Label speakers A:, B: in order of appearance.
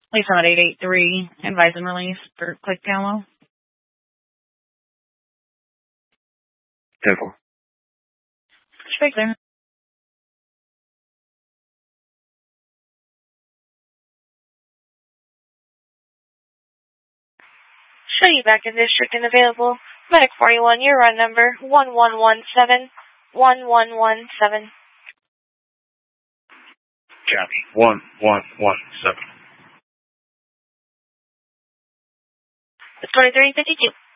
A: Lisa on 883, advise and release for Click Download.
B: 10-4.
A: Speak there.
C: Show you back in district and available. Medic 41, your run number 1117-1117.
B: Copy. 1117.
C: It's 2352.